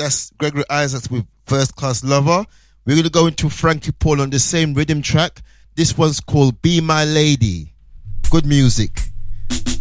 That's Gregory Isaacs with First Class Lover. We're going to go into Frankie Paul on the same rhythm track. This one's called Be My Lady. Good music.